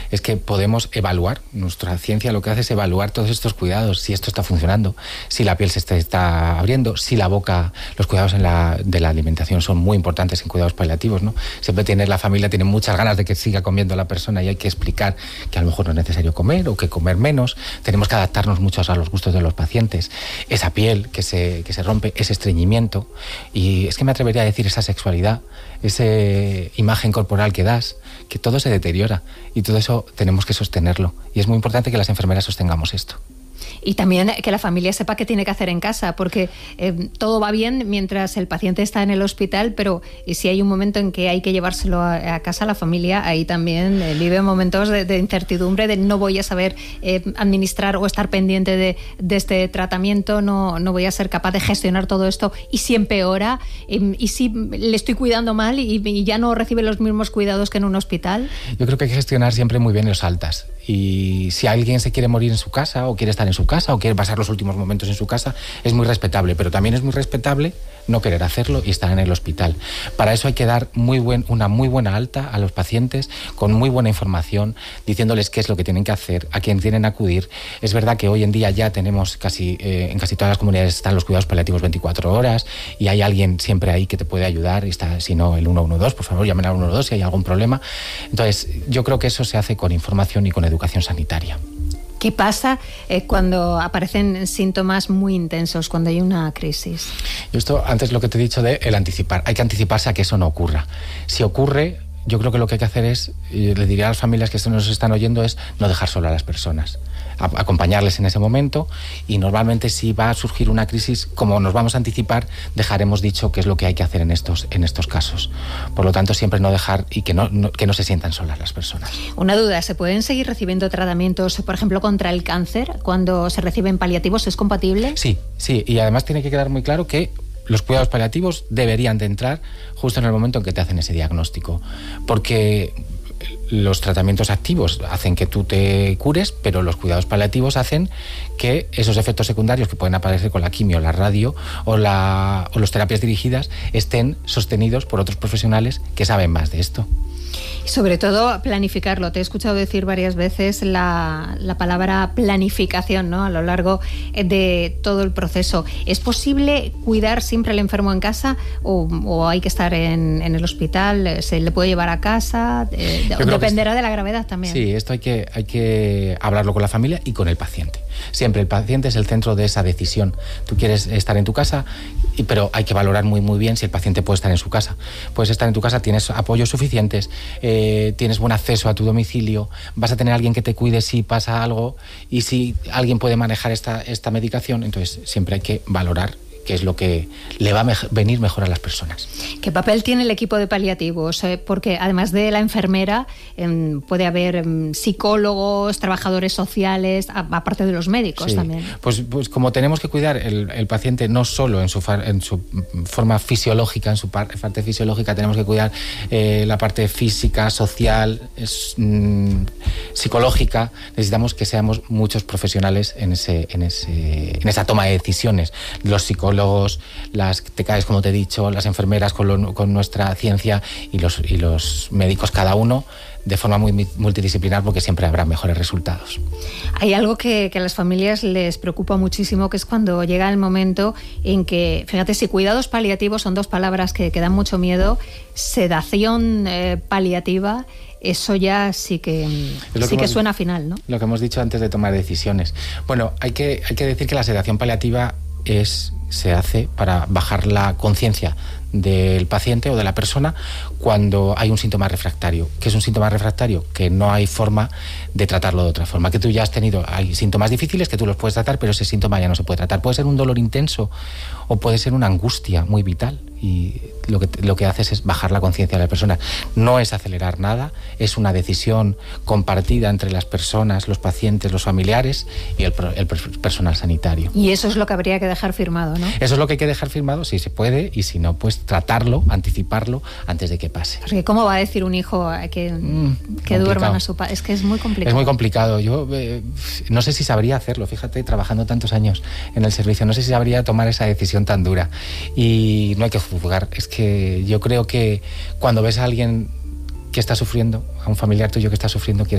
es que podemos evaluar, nuestra ciencia lo que hace es evaluar todos estos cuidados, si esto está funcionando, si la piel se está abriendo, si la boca, los cuidados de la alimentación son muy importantes en cuidados paliativos, ¿no? Siempre la familia tiene muchas ganas de que siga comiendo la persona y hay que explicar que a lo mejor no es necesario comer o que comer menos. Tenemos que adaptarnos mucho a los gustos de los pacientes. Esa piel que se rompe, ese estreñimiento, y es que me atrevería a decir esa sexualidad, esa imagen corporal que das, que todo se deteriora y todo eso tenemos que sostenerlo. Y es muy importante que las enfermeras sostengamos esto. Y también que la familia sepa qué tiene que hacer en casa, porque todo va bien mientras el paciente está en el hospital, pero si hay un momento en que hay que llevárselo a casa, la familia ahí también vive momentos de incertidumbre, de no voy a saber administrar o estar pendiente de este tratamiento, no voy a ser capaz de gestionar todo esto, y si empeora, y si le estoy cuidando mal y ya no recibe los mismos cuidados que en un hospital. Yo creo que hay que gestionar siempre muy bien los altas, y si alguien se quiere morir en su casa o quiere estar en su casa o quiere pasar los últimos momentos en su casa, es muy respetable, pero también es muy respetable no querer hacerlo y estar en el hospital. Para eso hay que dar una muy buena alta a los pacientes, con muy buena información, diciéndoles qué es lo que tienen que hacer, a quién tienen que acudir. Es verdad que hoy en día ya tenemos en casi todas las comunidades están los cuidados paliativos 24 horas y hay alguien siempre ahí que te puede ayudar, y está, si no, el 112, por favor, llamen al 112 si hay algún problema. Entonces, yo creo que eso se hace con información y con educación sanitaria. ¿Qué pasa cuando aparecen síntomas muy intensos, cuando hay una crisis? Esto, antes lo que te he dicho de el anticipar, hay que anticiparse a que eso no ocurra. Si ocurre, yo creo que lo que hay que hacer es, y le diría a las familias que esto nos están oyendo, es no dejar solo a las personas, acompañarles en ese momento, y normalmente si va a surgir una crisis, como nos vamos a anticipar, dejaremos dicho qué es lo que hay que hacer en estos casos. Por lo tanto, siempre no dejar y que no se sientan solas las personas. Una duda, ¿se pueden seguir recibiendo tratamientos, por ejemplo, contra el cáncer cuando se reciben paliativos? ¿Es compatible? Sí, y además tiene que quedar muy claro que los cuidados paliativos deberían de entrar justo en el momento en que te hacen ese diagnóstico, porque los tratamientos activos hacen que tú te cures, pero los cuidados paliativos hacen que esos efectos secundarios que pueden aparecer con la quimio, la radio o las terapias dirigidas estén sostenidos por otros profesionales que saben más de esto. Sobre todo planificarlo. Te he escuchado decir varias veces la palabra planificación, ¿no? A lo largo de todo el proceso. ¿Es posible cuidar siempre al enfermo en casa o hay que estar en el hospital? ¿Se le puede llevar a casa? Dependerá de la gravedad también. Sí, esto hay que hablarlo con la familia y con el paciente. Siempre el paciente es el centro de esa decisión. Tú quieres estar en tu casa, pero hay que valorar muy muy bien si el paciente puede estar en su casa. Puedes estar en tu casa, tienes apoyos suficientes, tienes buen acceso a tu domicilio, vas a tener a alguien que te cuide si pasa algo, y si alguien puede manejar esta medicación, entonces siempre hay que valorar qué es lo que le va a venir mejor a las personas. ¿Qué papel tiene el equipo de paliativos? Porque además de la enfermera, puede haber psicólogos, trabajadores sociales, aparte de los médicos, sí, también. Pues como tenemos que cuidar el paciente no solo en su forma fisiológica, en su parte fisiológica, tenemos que cuidar la parte física, social, psicológica. Necesitamos que seamos muchos profesionales en esa toma de decisiones. Los psicólogos, las TCAEs, como te he dicho, las enfermeras con nuestra ciencia, y los médicos, cada uno de forma muy multidisciplinar, porque siempre habrá mejores resultados. Hay algo que a las familias les preocupa muchísimo, que es cuando llega el momento en que, fíjate, si cuidados paliativos son dos palabras que dan mucho miedo, sedación paliativa, eso ya sí que suena final, ¿no? Lo que hemos dicho antes de tomar decisiones. Bueno, hay que decir que la sedación paliativa se hace para bajar la conciencia del paciente o de la persona cuando hay un síntoma refractario. ¿Qué es un síntoma refractario? Que no hay forma de tratarlo de otra forma, que tú ya has tenido, hay síntomas difíciles que tú los puedes tratar, pero ese síntoma ya no se puede tratar. Puede ser un dolor intenso o puede ser una angustia muy vital, y lo que haces es bajar la conciencia de la persona. No es acelerar nada, es una decisión compartida entre las personas, los pacientes, los familiares y el personal sanitario. Y eso es lo que habría que dejar firmado, ¿no? Eso es lo que hay que dejar firmado, si se puede, y si no, pues tratarlo, anticiparlo antes de que pase. Porque ¿cómo va a decir un hijo que duerman a su padre? Es que es muy complicado. Es muy complicado. Yo no sé si sabría hacerlo, fíjate, trabajando tantos años en el servicio, no sé si sabría tomar esa decisión tan dura. Y no hay que juzgar. Es que yo creo que cuando ves a alguien que está sufriendo, a un familiar tuyo que está sufriendo,